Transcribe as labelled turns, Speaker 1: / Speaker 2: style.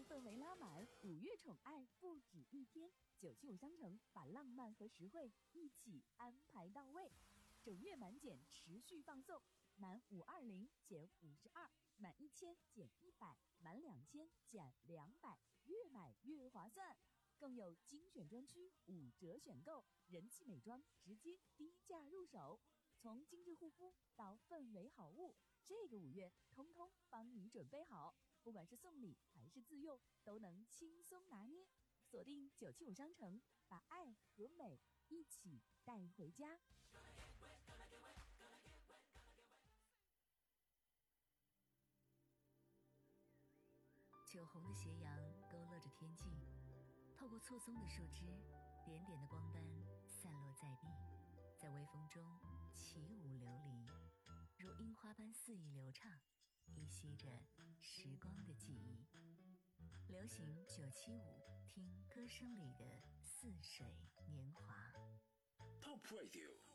Speaker 1: 氛围拉满，5月宠爱不止一天。975商城把浪漫和实惠一起安排到位，整月满减持续放送，满520减52，满1000减100，满2000减200，越买越划算。更有精选专区5折选购，人气美妆直接低价入手。从精致护肤到氛围好物，这个5月通通帮你准备好，不管是送礼还是自用，都能轻松拿捏。锁定975商城，把爱和美一起带回家。
Speaker 2: 酒红的斜阳勾勒着天际，透过错综的树枝，点点的光斑散落在地，在微风中起舞流离，如樱花般肆意流畅，依稀着时光的记忆。流行975，听歌声里的似水年华。
Speaker 3: Top Radio